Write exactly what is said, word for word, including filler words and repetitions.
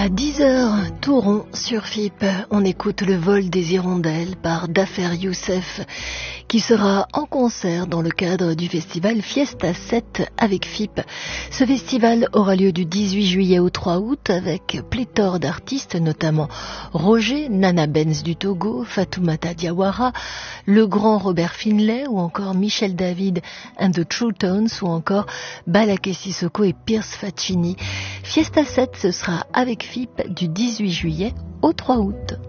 À dix heures, tout rond sur F I P, on écoute Le vol des hirondelles par Dafer Youssef, qui sera en concert dans le cadre du festival Fiesta sept avec F I P. Ce festival aura lieu du dix-huit juillet au trois août avec pléthore d'artistes, notamment Roger, Nana Benz du Togo, Fatoumata Diawara, le grand Robert Finlay ou encore Michel David and the True Tones ou encore Balaké Sissoko et Pierce Faccini. Fiesta sept, ce sera avec F I P du dix-huit juillet au trois août.